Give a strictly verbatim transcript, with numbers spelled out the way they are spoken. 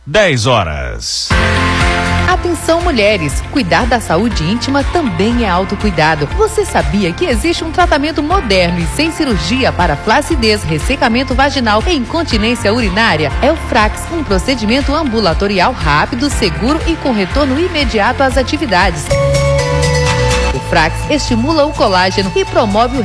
dez horas. Atenção, mulheres! Cuidar da saúde íntima também é autocuidado. Você sabia que existe um tratamento moderno e sem cirurgia para flacidez, ressecamento vaginal e incontinência urinária? É o Frax, um procedimento ambulatorial rápido, seguro e com retorno imediato às atividades. O Frax estimula o colágeno e promove o